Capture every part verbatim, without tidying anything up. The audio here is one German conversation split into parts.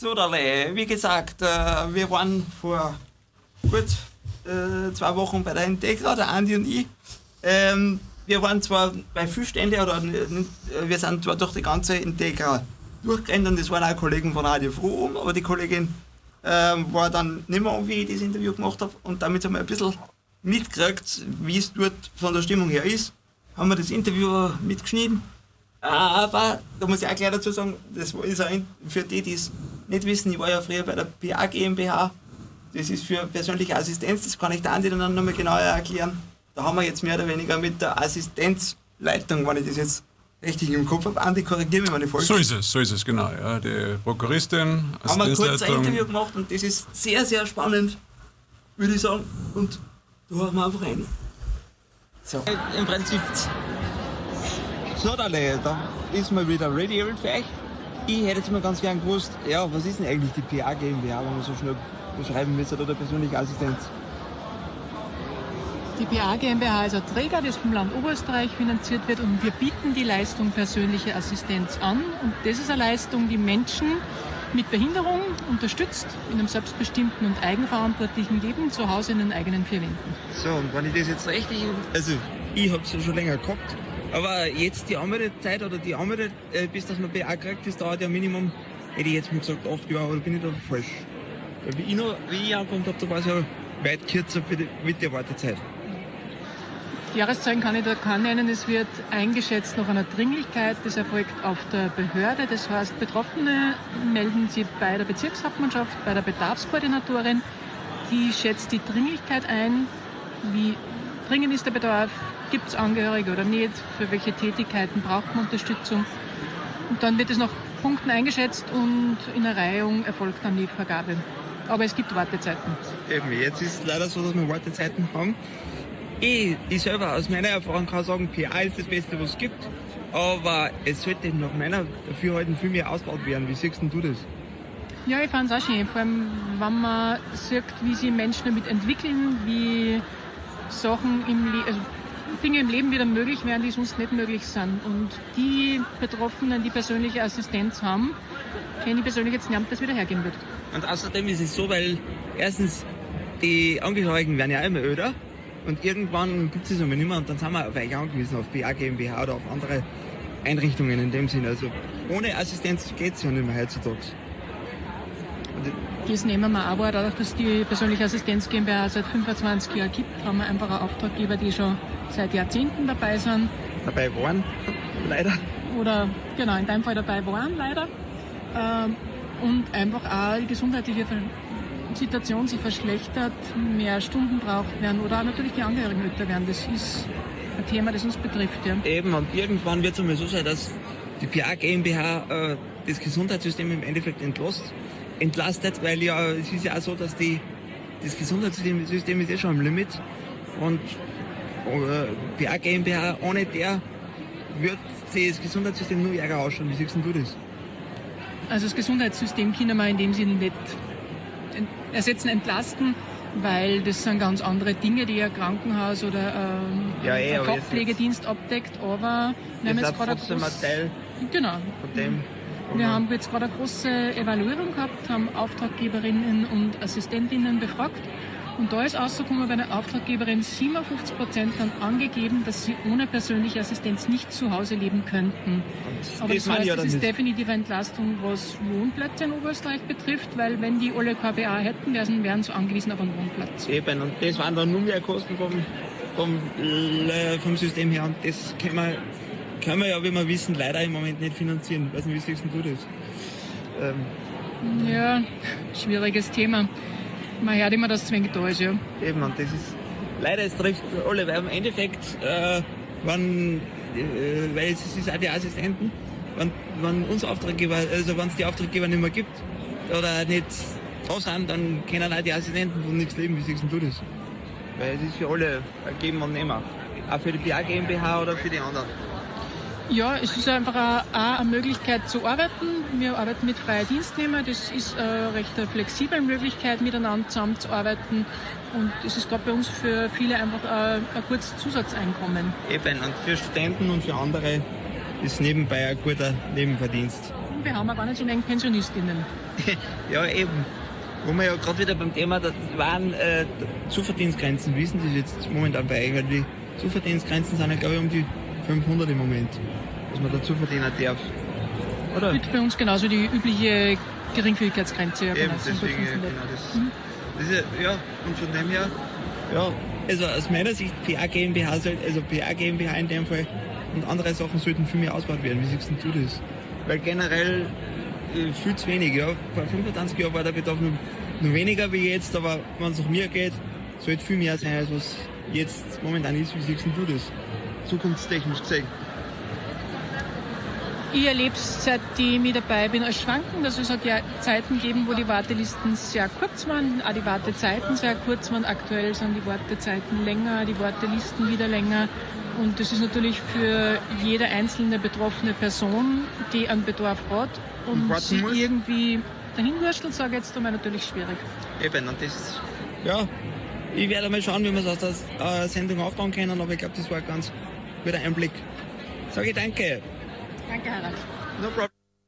So, Darle, wie gesagt, äh, wir waren vor gut äh, zwei Wochen bei der Integra, der Andi und ich. Ähm, wir waren zwar bei vielen Ständen, oder äh, wir sind zwar durch die ganze Integra durchgerannt und das waren auch Kollegen von Radio Froh um, aber die Kollegin ähm, war dann nicht mehr um, wie ich das Interview gemacht habe, und damit haben wir ein bisschen mitgekriegt, wie es dort von der Stimmung her ist. Haben wir das Interview mitgeschnitten. Aber da muss ich auch gleich dazu sagen, das ist auch für die, die es nicht wissen, ich war ja früher bei der P A GmbH. Das ist für persönliche Assistenz, das kann ich der Andi dann nochmal genauer erklären. Da haben wir jetzt mehr oder weniger mit der Assistenzleitung, wenn ich das jetzt richtig im Kopf habe. Andi, korrigiere mich, wenn ich falsch bin. So ist es, so ist es, genau. Ja, die Prokuristin, Assistenzleitung. Haben wir kurz ein Interview gemacht und das ist sehr, sehr spannend, würde ich sagen. Und da hören wir einfach rein. So. Im Prinzip. So, da ist mal wieder Radio für euch. Ich hätte jetzt mal ganz gern gewusst, ja, was ist denn eigentlich die P A GmbH, wenn man so schnell beschreiben müsste, oder persönliche Assistenz? Die P A GmbH ist ein Träger, das vom Land Oberösterreich finanziert wird, und wir bieten die Leistung persönliche Assistenz an. Und das ist eine Leistung, die Menschen mit Behinderung unterstützt, in einem selbstbestimmten und eigenverantwortlichen Leben zu Hause in den eigenen vier Wänden. So, und wenn ich das jetzt richtig, also ich habe es ja schon länger gehabt, aber jetzt die Anmeldezeit oder die Anmeldezeit, äh, bis dass man P A kriegt, das dauert ja Minimum, hätte ich jetzt mal gesagt, acht Jahre, oder bin ich da falsch? Weil wie ich, noch, wie ich angekommen habe, da war es ja weit kürzer mit der Wartezeit. Die Jahreszahlen kann ich da keinen nennen. Es wird eingeschätzt nach einer Dringlichkeit. Das erfolgt auf der Behörde. Das heißt, Betroffene melden sich bei der Bezirkshauptmannschaft, bei der Bedarfskoordinatorin. Die schätzt die Dringlichkeit ein. Wie dringend ist der Bedarf? Gibt es Angehörige oder nicht? Für welche Tätigkeiten braucht man Unterstützung? Und dann wird es nach Punkten eingeschätzt und in der Reihung erfolgt dann die Vergabe. Aber es gibt Wartezeiten. Eben, jetzt ist es leider so, dass wir Wartezeiten haben. Ich, ich selber aus meiner Erfahrung kann sagen, P A ist das Beste, was es gibt. Aber es sollte nach meiner Dafürhalten viel mehr ausgebaut werden. Wie siehst du das? Ja, ich fand es auch schön. Vor allem, wenn man sieht, wie sich Menschen damit entwickeln, wie Sachen im Le- also Dinge im Leben wieder möglich werden, die sonst nicht möglich sind. Und die Betroffenen, die persönliche Assistenz haben, kenne ich persönlich jetzt nicht, ob das wieder hergehen wird. Und außerdem ist es so, weil erstens die Angehörigen werden ja immer öder. Und irgendwann gibt es es aber nicht mehr, und dann sind wir auf euch angewiesen, auf P A GmbH oder auf andere Einrichtungen in dem Sinne. Also ohne Assistenz geht es ja nicht mehr heutzutage. Das nehmen wir aber, dadurch, dass die persönliche Assistenz GmbH seit fünfundzwanzig Jahren gibt, haben wir einfach einen Auftraggeber, die schon seit Jahrzehnten dabei sind. Dabei waren, leider. Oder genau, in deinem Fall dabei waren, leider. Ähm, und einfach auch die gesundheitliche Situation sich verschlechtert, mehr Stunden braucht werden oder auch natürlich die Angehörigen älter werden. Das ist ein Thema, das uns betrifft. Ja. Eben, und irgendwann wird es einmal so sein, dass die P A GmbH äh, das Gesundheitssystem im Endeffekt entlastet, entlastet, weil ja, es ist ja auch so, dass die, das Gesundheitssystem System ist eh schon am Limit, und äh, P A GmbH, ohne der wird sich das Gesundheitssystem nur ärger ausschauen. Wie siehst du das? Also das Gesundheitssystem können wir in dem Sinne nicht ersetzen, entlasten, weil das sind ganz andere Dinge, die ein Krankenhaus oder ähm, ja, eh, ein Fachpflegedienst abdeckt, aber wir haben jetzt gerade trotzdem ein Teil genau. von dem. Wir haben jetzt gerade eine große Evaluierung gehabt, haben Auftraggeberinnen und Assistentinnen befragt, und da ist rausgekommen, bei der Auftraggeberin siebenundfünfzig Prozent haben angegeben, dass sie ohne persönliche Assistenz nicht zu Hause leben könnten. Und aber das, das heißt, ja, das ist definitiv eine Entlastung, was Wohnplätze in Oberösterreich betrifft, weil wenn die alle K B A hätten, wären sie angewiesen auf einen Wohnplatz. Eben, und das waren dann nur mehr Kosten vom, vom, vom System her, und das können wir, können wir ja, wie wir wissen, leider im Moment nicht finanzieren. Ich weiß nicht, wie siehst du das? Ähm. Ja, schwieriges Thema. Man hört immer, dass es wenig da ist, ja. Eben, und das ist, leider, es trifft alle, weil im Endeffekt, äh, wenn, äh, weil es ist auch die Assistenten, wenn, wenn uns Auftraggeber, also wenn es die Auftraggeber nicht mehr gibt, oder nicht da sind, dann können auch die Assistenten von nichts leben. Wie siehst du das? Weil es ist für alle ein Geben und Nehmen. Auch für die P A GmbH oder für die anderen. Ja, es ist einfach auch eine Möglichkeit zu arbeiten. Wir arbeiten mit freier Dienstnehmer. Das ist eine recht flexible Möglichkeit, miteinander zusammenzuarbeiten. Und es ist gerade bei uns für viele einfach ein, ein gutes Zusatzeinkommen. Eben, und für Studenten und für andere ist nebenbei ein guter Nebenverdienst. wir haben ja gar nicht so wenig Pensionistinnen. Ja, eben. Wo wir ja gerade wieder beim Thema da waren, äh, Zuverdienstgrenzen, wie ist denn das jetzt momentan bei euch? Weil die Zuverdienstgrenzen sind ja, glaube ich, um die fünfhundert im Moment, was man dazu verdienen darf. Oder? Wird bei uns genauso die übliche Geringfügigkeitsgrenze. Ja, Eben, genau, sind deswegen, ja, fünfhundert. genau, das, Mhm. das ist ja, ja, und von dem her, ja, also aus meiner Sicht, P A GmbH, soll, also P A GmbH in dem Fall und andere Sachen sollten viel mehr ausgebaut werden. Wie siehst denn du das? Weil generell äh, viel zu wenig, ja. Vor fünfundzwanzig Jahren war der Bedarf noch, noch weniger wie jetzt, aber wenn es nach mir geht, sollte viel mehr sein, als was jetzt momentan ist. Wie siehst denn du das? Zukunftstechnisch gesehen. Ich erlebe es, seitdem ich dabei bin, als schwankend. Also es hat ja Zeiten gegeben, wo die Wartelisten sehr kurz waren, auch die Wartezeiten sehr kurz waren. Aktuell sind die Wartezeiten länger, die Wartelisten wieder länger. Und das ist natürlich für jede einzelne betroffene Person, die einen Bedarf hat und, Und sie muss. irgendwie dahin wurstelt, sage ich jetzt einmal, natürlich schwierig. Eben, und das, ja, ich werde mal schauen, wie wir es aus der äh, Sendung aufbauen können, aber ich glaube, das war ein ganz guter Einblick. Sage ich danke. Danke, Harald. No problem.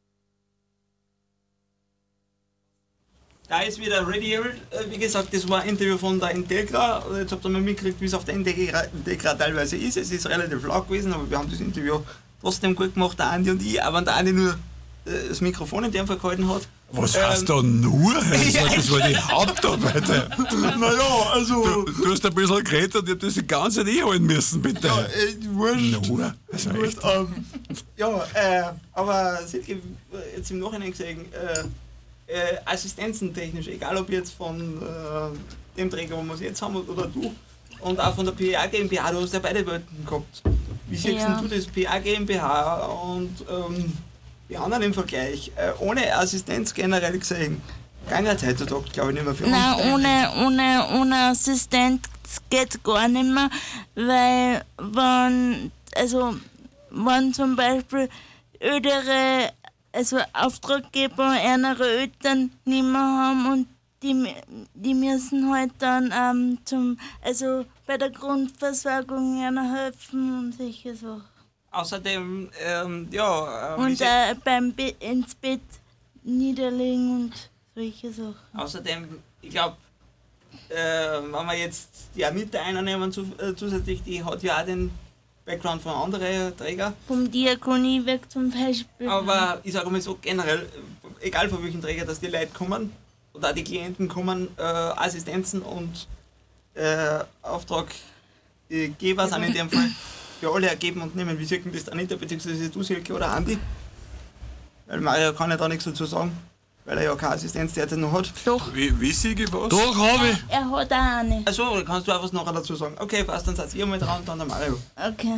Da ist wieder Radio. Wie gesagt, das war ein Interview von der Integra. Jetzt habt ihr mal mitgekriegt, wie es auf der Integra, Integra teilweise ist. Es ist relativ laut gewesen, aber wir haben das Interview trotzdem gut gemacht, der Andi und ich. Auch wenn der Andi nur äh, das Mikrofon in dem Fall gehalten hat. Was Ähm, heißt da nur? Also, das war die Hauptarbeit. Naja, also. Du, du hast ein bisschen geredet und ich hab das die ganze Zeit einholen müssen, bitte. Ja, äh, wurscht. Nur? Also Wurscht, echt. ähm, ja, äh, aber Silke, jetzt im Nachhinein gesehen, äh, äh, assistenzentechnisch, egal ob jetzt von äh, dem Träger, wo wir es jetzt haben, oder du, und auch von der P A GmbH, du hast ja beide Welten gehabt. Wie siehst Ja. du das P A GmbH und ähm, die anderen im Vergleich? Äh, ohne Assistenz generell gesehen, keine Zeit heutzutage, glaube ich, nicht mehr für uns. Nein, ohne, ohne, ohne Assistent geht gar nicht mehr, weil wenn, also, wenn zum Beispiel ältere, also Auftraggeber ärmere Eltern nicht mehr haben und die, die müssen halt dann ähm, zum, also bei der Grundversorgung einer helfen und solche Sachen. Außerdem, ähm, ja, äh, wie Und sie- äh, beim Be ins Bett niederlegen und solche Sachen. Außerdem, ich glaube, äh, wenn wir jetzt die Anita einnehmen zu, äh, zusätzlich, die hat ja auch den Background von anderen Trägern. Vom Diakonie weg zum Beispiel. Aber ich sage mal so generell, äh, egal von welchen Träger, dass die Leute kommen oder auch die Klienten kommen, äh, Assistenzen und äh, Auftraggeber sind in dem Fall für alle ergeben und nehmen. Wie sieht denn das Anita bzw. du, Silke oder Andi? Weil Mario kann ja da nichts dazu sagen, weil er ja keine Assistenz derzeit noch hat. Doch, Wie, wie siege ich was? Doch, habe ich. er hat auch eine. Achso, da kannst du auch was nachher dazu sagen. Okay, passt, dann seid ihr mal dran und dann der Mario. Okay.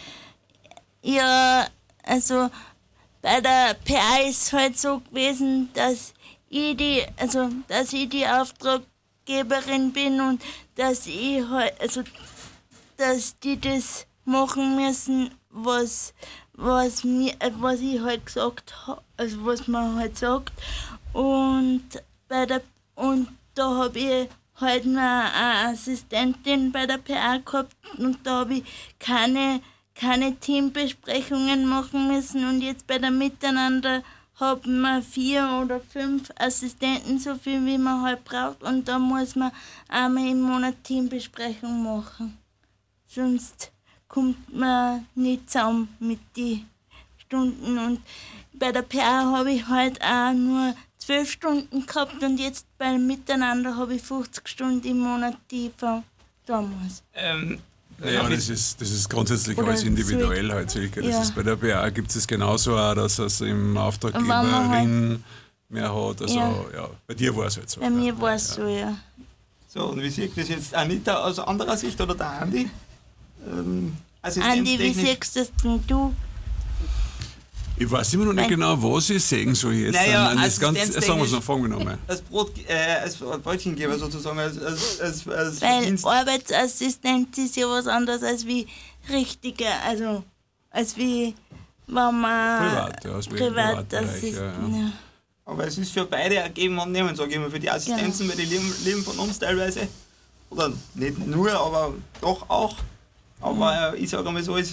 Ja, also bei der P A ist es halt so gewesen, dass ich die, also dass ich die Auftraggeberin bin und dass ich halt, also dass die das machen müssen, was was mir, äh, was ich halt gesagt habe, also was man halt sagt. Und bei der und da habe ich halt noch eine Assistentin bei der P A gehabt und da habe ich keine, keine Teambesprechungen machen müssen und jetzt bei der Miteinander haben wir vier oder fünf Assistenten, so viel wie man halt braucht und da muss man einmal im Monat Teambesprechung machen. Sonst kommt man nicht zusammen mit den Stunden und bei der P A habe ich halt auch nur zwölf Stunden gehabt und jetzt beim Miteinander habe ich fünfzig Stunden im Monat, die von damals. Ähm, Ja, das ist, das ist grundsätzlich Oder alles individuell so- halt, Silke. Das ja. ist bei der P A gibt es genauso auch, dass es im Wenn man Auftraggeberin mehr hat. Also, Ja. ja. Bei dir war es halt so. Bei ja. mir war es so, ja. so, und wie sieht das jetzt Anita aus anderer Sicht oder der Andi? Ähm, Andi, wie assistenztechnisch? siehst das denn du? Ich weiß immer noch nicht Weil- genau, was ich sagen soll jetzt. Naja, An das Ganze, assistenztechnisch- sagen wir es noch, fangen wir nochmal. Als, Brot, äh, als Brötchengeber sozusagen, als, als, als, als Weil Verdienst. Arbeitsassistent ist ja was anderes als wie richtiger, also als wie wenn man Privat, ja, als wie im Privatbereich, ja, ja. ja. Aber es ist für beide ergeben und nehmen, sage ich mal. Für die Assistenzen, weil die leben, leben von uns teilweise. Oder nicht nur, aber doch auch. Aber äh, ich sage mal so, es ist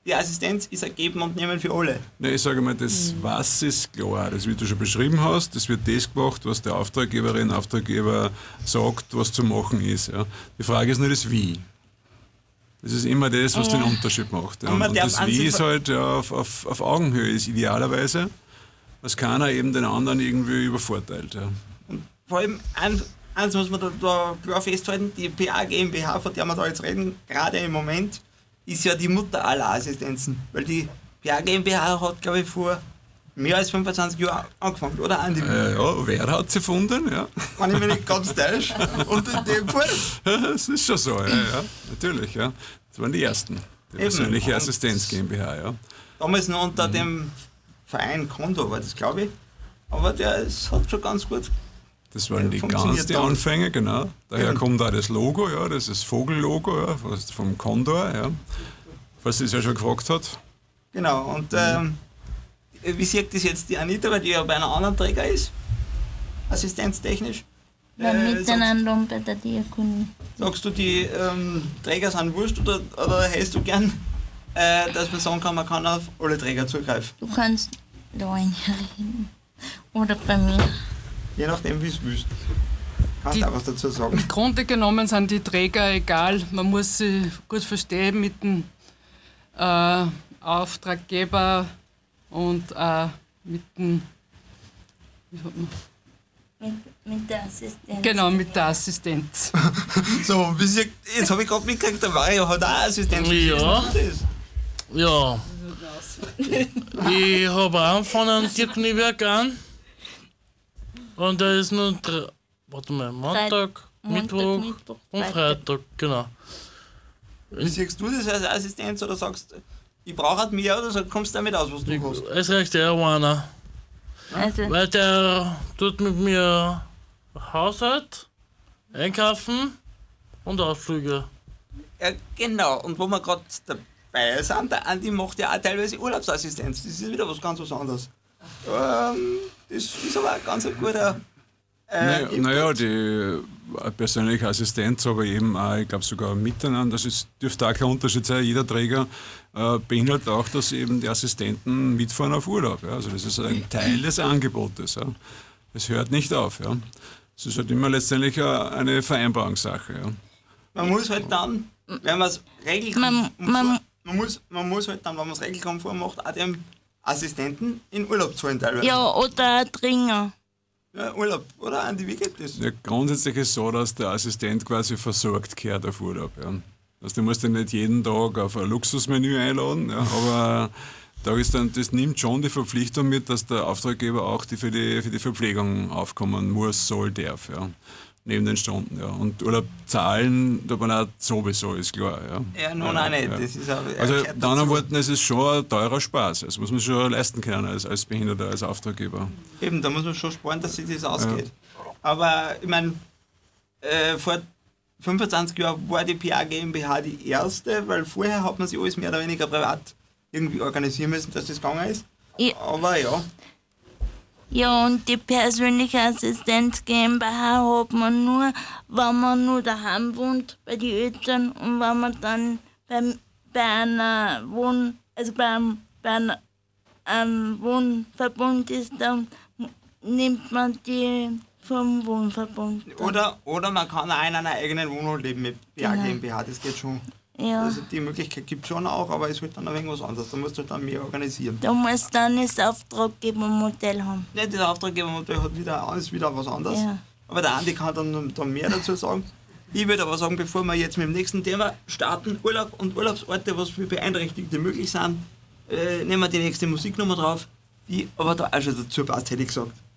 die Assistenz ist ein Geben und Nehmen für alle. Ja, ich sage mal, das Was ist klar. Das, wie du schon beschrieben hast, das wird das gemacht, was der Auftraggeberin, Auftraggeber sagt, was zu machen ist. Ja. Die Frage ist nur das Wie. Das ist immer das, was ja. den Unterschied macht. Ja. Und, und das Wie ist halt ja, auf, auf, auf Augenhöhe, ist idealerweise, dass keiner eben den anderen irgendwie übervorteilt. Ja. Und vor allem, ein, eins muss man da, da klar festhalten, die P A GmbH, von der wir da jetzt reden, gerade im Moment, ist ja die Mutter aller Assistenzen. Weil die P A GmbH hat, glaube ich, vor mehr als fünfundzwanzig Jahren angefangen, oder Andi? Äh, ja, wer hat sie gefunden? Ja. Kann ich mich nicht ganz täuschen. Und in dem Fall. Das ist schon so, ja, ja, natürlich. Ja. Das waren die ersten. Die Eben. persönliche Assistenz GmbH. Ja. Damals noch unter Mhm. dem Verein Condor war das, glaube ich. Aber der ist, hat schon ganz gut. Das waren die Funktioniert ganz die dann. Anfänge, genau. Daher Eben. kommt auch das Logo, ja, das ist das Vogellogo, ja, vom Condor, ja. Falls sie es ja schon gefragt hat. Genau, und ähm, wie sieht das jetzt die Anita, weil die ja bei einer anderen Träger ist, assistenztechnisch? Ja, Äh, miteinander und bei der Diakonie. Sagst du, die ähm, Träger sind wurscht oder, oder hältst du gern, äh, dass man sagen kann, man kann auf alle Träger zugreifen? Du kannst da reden. Oder bei mir. Je nachdem, wie es willst. Kannst Die- du was dazu sagen? Im Grunde genommen sind die Träger egal. Man muss sie gut verstehen mit dem äh, Auftraggeber und äh, mit dem. wie sagt man? Mit, mit der Assistenz. Genau, mit der Assistenz. So, wie sie, jetzt habe ich gerade mitgekriegt, der Mario hat auch Assistenz. Wie Ja. ist denn das? Ja. Ich habe auch von einem Diakoniewerk an. Und da ist nur drei, warte mal, Montag, Montag, Mittwoch Mittwoch, und Freitag. Freitag, genau. Wie siehst du das als Assistenz oder sagst, ich brauche halt mehr oder so, kommst du damit aus, was du Ich, hast? es reicht eher einer. Also, Weil der tut mit mir Haushalt, einkaufen und Ausflüge. Ja, genau, und wo wir gerade dabei sind, der Andi macht ja auch teilweise Urlaubsassistenz. Das ist wieder was ganz was anderes. Ähm, das ist aber ein ganz ein guter. Äh, Naja, Input. naja, die persönliche Assistenz, aber eben auch, ich glaube sogar miteinander, das ist, dürfte auch kein Unterschied sein. Jeder Träger äh, beinhaltet auch, dass eben die Assistenten mitfahren auf Urlaub. Ja. Also das ist ein Teil des Angebotes. Ja. Das hört nicht auf. Ja. Es ist halt immer letztendlich eine eine Vereinbarungssache. Ja. Man muss halt dann, wenn man es regelkonform Man- man- man muss, man muss halt dann, wenn man es regelkonform macht, auch dem Assistenten in Urlaub zahlen teilweise. ja, oder ein Dringer. Ja, Urlaub, oder Andi, wie geht das? Ja, grundsätzlich ist es so, dass der Assistent quasi versorgt gehört auf Urlaub. Ja. Also du musst ihn nicht jeden Tag auf ein Luxusmenü einladen, ja, aber da ist dann, das nimmt schon die Verpflichtung mit, dass der Auftraggeber auch die für, die, für die Verpflegung aufkommen muss, soll, darf. Ja. Neben den Stunden. Ja. Und Urlaub zahlen, da man auch sowieso, ist klar. Ja, Ja, nun auch nicht. Ja. Das ist auch, Also, erklärt mit anderen dazu. Worten, es ist schon ein teurer Spaß. Das muss man schon leisten können als, als Behinderter, als Auftraggeber. Eben, da muss man schon sparen, dass sich das ausgeht. Aber ich meine, äh, vor fünfundzwanzig Jahren war die P A GmbH die erste, weil vorher hat man sich alles mehr oder weniger privat irgendwie organisieren müssen, dass das gegangen ist. Ja. Aber ja, Ja, und die persönliche Assistenz GmbH hat man nur, wenn man nur daheim wohnt bei den Eltern und wenn man dann beim, bei einer Wohn, also beim, bei einem ähm, Wohnverbund ist, dann nimmt man die vom Wohnverbund. dann. oder, oder man kann auch in einer eigenen Wohnung leben mit P A Genau. GmbH, das geht schon. Ja, Also die Möglichkeit gibt es schon auch, aber es wird dann ein wenig was anderes. Da musst du halt dann mehr organisieren. da muss dann das Auftraggebermodell haben. Ja, das Auftraggebermodell hat wieder, ist wieder was anderes. Ja. Aber der Andi kann dann, dann mehr dazu sagen. Ich würde aber sagen, bevor wir jetzt mit dem nächsten Thema starten, Urlaub und Urlaubsorte, was für Beeinträchtigte möglich sind, äh, nehmen wir die nächste Musiknummer drauf, die aber da auch schon dazu passt, hätte ich gesagt.